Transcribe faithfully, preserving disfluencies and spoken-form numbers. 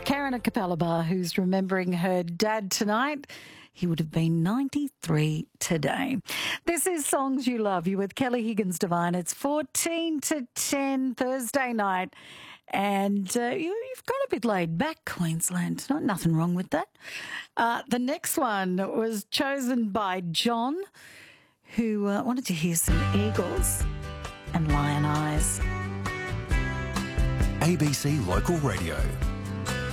Karen at Capella Bar, who's remembering her dad tonight. He would have been ninety-three today. This is Songs You Love. You with Kelly Higgins Divine. It's fourteen to ten Thursday night. And uh, you, you've got a bit laid back, Queensland tonight. Nothing wrong with that. Uh, the next one was chosen by John, who uh, wanted to hear some Eagles and Lion Eyes. A B C Local Radio.